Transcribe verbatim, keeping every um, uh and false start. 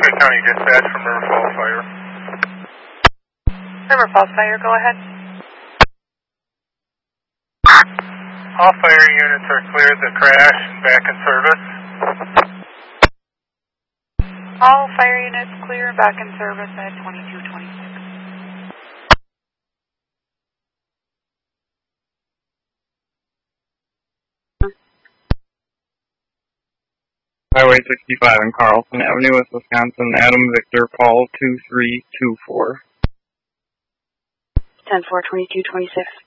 Santa County Dispatch from River Falls Fire. River Falls Fire, go ahead. All fire units are cleared the crash and back in service. All fire units clear, back in service at twenty-two twenty-six. Highway sixty-five in Carlson Avenue, West Wisconsin, Adam Victor Paul two three two four. ten four twenty-two twenty-six.